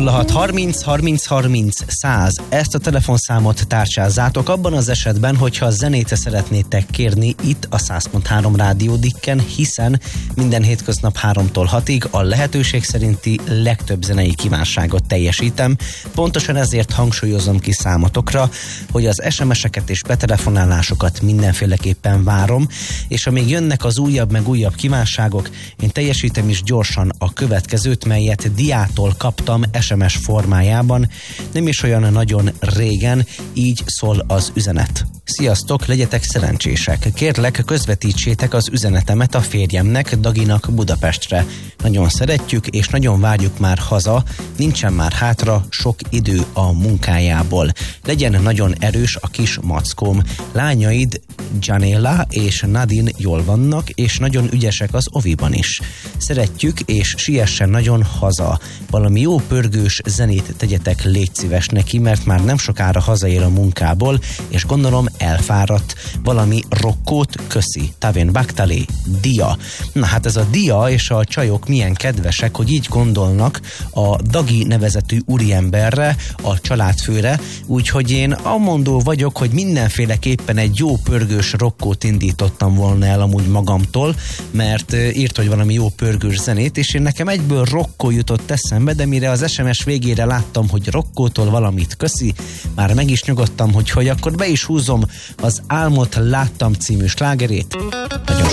06 30 30 30 100. Ezt a telefonszámot tárcsázátok abban az esetben, hogyha zenét szeretnétek kérni itt a 100.3 Rádió Dikken, hiszen minden hétköznap 3-tól 6-ig a lehetőség szerinti legtöbb zenei kívánságot teljesítem. Pontosan ezért hangsúlyozom ki számotokra, hogy az SMS-eket és betelefonálásokat mindenféleképpen várom, és amíg jönnek az újabb meg újabb kívánságok, én teljesítem is gyorsan a következőt, melyet Diától kaptam SMS formájában, nem is olyan nagyon régen, így szól az üzenet. Sziasztok, legyetek szerencsések. Kérlek, közvetítsétek az üzenetemet a férjemnek, Daginak Budapestre. Nagyon szeretjük, és nagyon várjuk már haza, nincsen már hátra sok idő a munkájából. Legyen nagyon erős a kis mackóm. Lányaid Janela és Nadine jól vannak, és nagyon ügyesek az oviban is. Szeretjük, és siessen nagyon haza. Valami jó pörgős zenét tegyetek, légy szíves neki, mert már nem sokára hazaér a munkából, és gondolom elfáradt. Valami rockót, köszi. Tavén Baktali, Dia. Na hát ez a Dia és a csajok milyen kedvesek, hogy így gondolnak a Dagi nevezetű úriemberre, a családfőre, úgyhogy én amondó vagyok, hogy mindenféleképpen egy jó pörgős rockót indítottam volna el amúgy magamtól, mert írt, hogy valami jó pörgős zenét, és én nekem egyből rockó jutott eszembe, de mire az SMS végére láttam, hogy rockótól valamit köszi, már meg is nyugodtam, hogy akkor be is húzom az Álmot láttam című slágerét. Nagyon